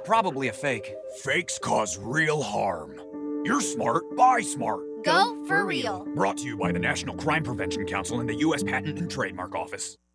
probably a fake. Fakes cause real harm. You're smart, buy smart. Go for real. Brought to you by the National Crime Prevention Council and the U.S. Patent and Trademark Office.